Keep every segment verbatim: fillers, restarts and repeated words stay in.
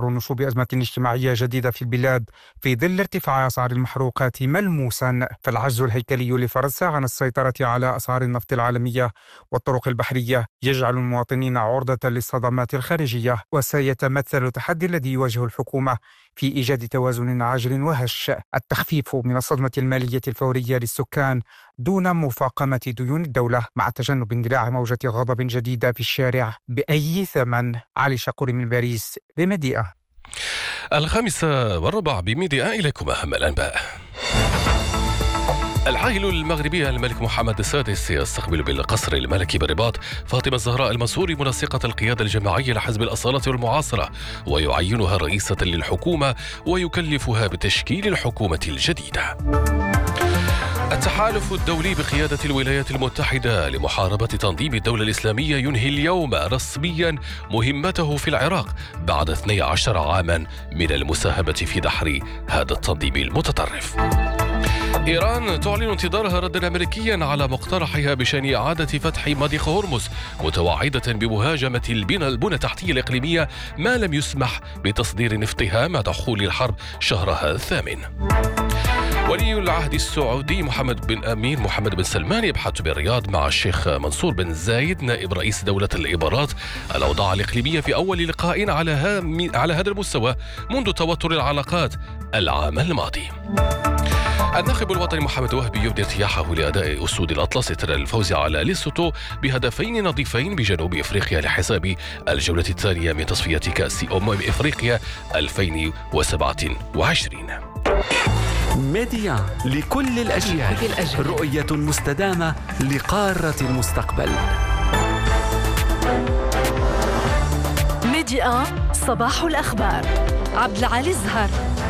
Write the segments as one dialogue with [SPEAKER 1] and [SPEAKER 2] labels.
[SPEAKER 1] النشوب بأزمة اجتماعية جديدة في البلاد في ظل ارتفاع أسعار المحروقات ملموسا، فالعجز الهيكلي لفرنسا عن السيطرة على أسعار النفط العالمية والطرق البحرية يجعل المواطنين عرضة للصدمات الخارجية، وسيتمثل التحدي الذي يواجه الحكومة في إيجاد توازن عاجل وهش: التخفيف من الصدمة المالية الفورية للسكان دون مفاقمة ديون الدولة، مع تجنب اندلاع موجة غضب جديدة في الشارع بأي ثمن. علي شقوري من باريس بميديا.
[SPEAKER 2] الخامسة والربع بميديا. إليكم أهم الأنباء. العائل المغربي الملك محمد السادس يستقبل بالقصر الملكي بالرباط فاطمة الزهراء المنصوري منسقة القيادة الجماعية لحزب الأصالة والمعاصرة، ويعينها رئيسة للحكومة ويكلفها بتشكيل الحكومة الجديدة. التحالف الدولي بقيادة الولايات المتحدة لمحاربة تنظيم الدولة الإسلامية ينهي اليوم رسميا مهمته في العراق بعد اثني عشر عاما من المساهمة في دحر هذا التنظيم المتطرف. إيران تعلن انتظارها ردا أمريكيا على مقترحها بشأن إعادة فتح مضيق هرمز، متوعدة بمهاجمة البنى البنى التحتية الإقليمية ما لم يسمح بتصدير نفطها مع دخول الحرب شهرها الثامن. ولي العهد السعودي محمد بن أمين محمد بن سلمان يبحث بالرياض مع الشيخ منصور بن زايد نائب رئيس دولة الإمارات الأوضاع الإقليمية في أول لقاء على على هذا المستوى منذ توتر العلاقات العام الماضي. الناخب الوطني محمد وهبي يبدي ارتياحه لأداء أسود الأطلس إثر الفوز على ليسوتو بهدفين نظيفين بجنوب إفريقيا لحساب الجولة الثانية من تصفية كأس أمم إفريقيا ألفين وسبعة وعشرين.
[SPEAKER 3] ميديا لكل الأجيال، رؤية مستدامة لقارة المستقبل.
[SPEAKER 4] ميديا صباح الأخبار. عبد العالي الزهر.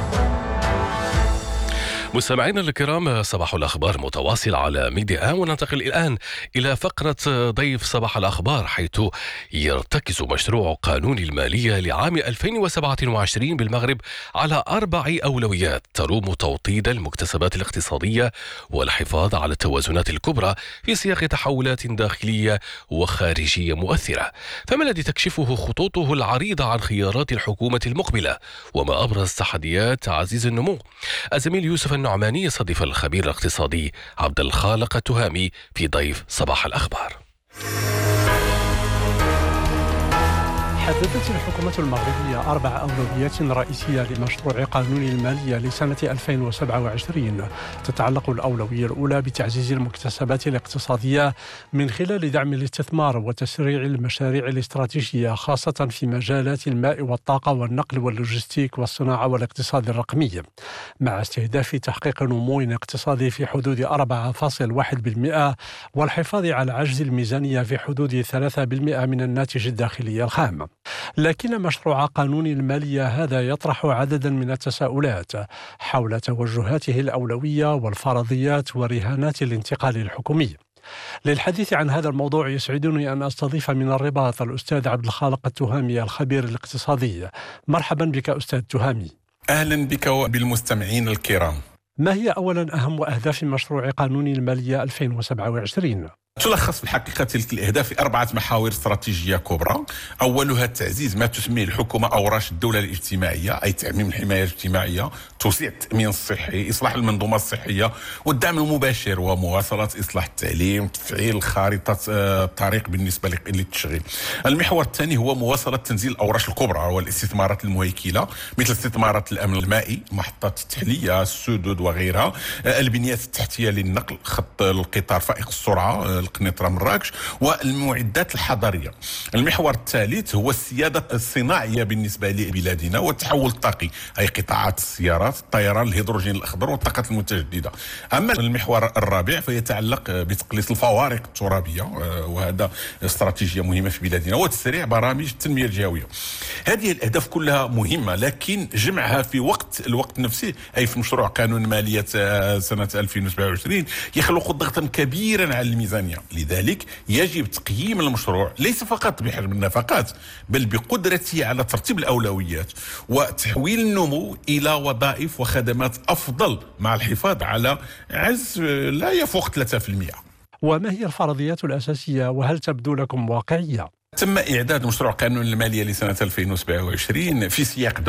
[SPEAKER 2] مستمعينا الكرام، صباح الأخبار متواصل على ميديا، وننتقل الآن إلى فقرة ضيف صباح الأخبار، حيث يرتكز مشروع قانون المالية لعام ألفين وسبعة وعشرين بالمغرب على أربع أولويات تروم توطيد المكتسبات الاقتصادية والحفاظ على التوازنات الكبرى في سياق تحولات داخلية وخارجية مؤثرة. فما الذي تكشفه خطوطه العريضة عن خيارات الحكومة المقبلة، وما أبرز تحديات تعزيز النمو؟ الزميل يوسف النعماني يستضيف الخبير الاقتصادي عبد الخالق التهامي في ضيف صباح الأخبار.
[SPEAKER 5] حددت الحكومة المغربية أربع أولويات رئيسية لمشروع قانون المالية لسنة ألفين وسبعة وعشرين. تتعلق الأولوية الأولى بتعزيز المكتسبات الاقتصادية من خلال دعم الاستثمار وتسريع المشاريع الاستراتيجية، خاصة في مجالات الماء والطاقة والنقل واللوجستيك والصناعة والاقتصاد الرقمي، مع استهداف تحقيق نمو اقتصادي في حدود أربعة فاصلة واحد بالمئة والحفاظ على عجز الميزانية في حدود ثلاثة بالمئة من الناتج الداخلي الخام. لكن مشروع قانون المالية هذا يطرح عددا من التساؤلات حول توجهاته الأولوية والفرضيات ورهانات الانتقال الحكومي. للحديث عن هذا الموضوع يسعدني أن أستضيف من الرباط الأستاذ عبد الخالق التهامي الخبير الاقتصادي. مرحبا بك أستاذ تهامي.
[SPEAKER 6] أهلا بك وبالمستمعين الكرام.
[SPEAKER 5] ما هي أولا أهم أهداف مشروع قانون المالية ألفين وسبعة وعشرين؟
[SPEAKER 6] تلخص في الحقيقة تلك الأهداف في أربعة محاور استراتيجية كبرى. أولها تعزيز ما تسميه الحكومة أوراش الدولة الاجتماعية، أي تعميم الحماية الاجتماعية، توسيع التأمين الصحي، إصلاح المنظومة الصحية والدعم المباشر ومواصلة إصلاح التعليم، تفعيل خارطة الطريق بالنسبة للتشغيل. المحور الثاني هو مواصلة تنزيل الأوراش الكبرى والاستثمارات المهيكلة، مثل استثمارات الأمن المائي، محطات التحلية، السدود وغيرها، البنيات التحتية للنقل، خط القطار فائق السرعة القنيطرة مراكش، والمعدات الحضرية. المحور الثالث هو السيادة الصناعية بالنسبة لبلادنا والتحول الطاقي، أي قطاعات السيارات، الطيران، الهيدروجين الأخضر والطاقات المتجددة. أما المحور الرابع فيتعلق بتقليص الفوارق الترابية، وهذا استراتيجية مهمة في بلادنا، وتسريع برامج التنمية الجهوية. هذه الأهداف كلها مهمة، لكن جمعها في وقت الوقت نفسه، أي في مشروع قانون مالية سنة ألفين وسبعة وعشرين، يخلق ضغطا كبيرا على الميزانية. لذلك يجب تقييم المشروع ليس فقط بحجم النفقات، بل بقدرته على ترتيب الأولويات وتحويل النمو إلى وظائف وخدمات أفضل، مع الحفاظ على عجز لا يفوق ثلاثة بالمئة.
[SPEAKER 5] وما هي الفرضيات الأساسية وهل تبدو لكم واقعية؟
[SPEAKER 6] تم إعداد مشروع قانون المالية لسنة ألفين وسبعة وعشرين في سياق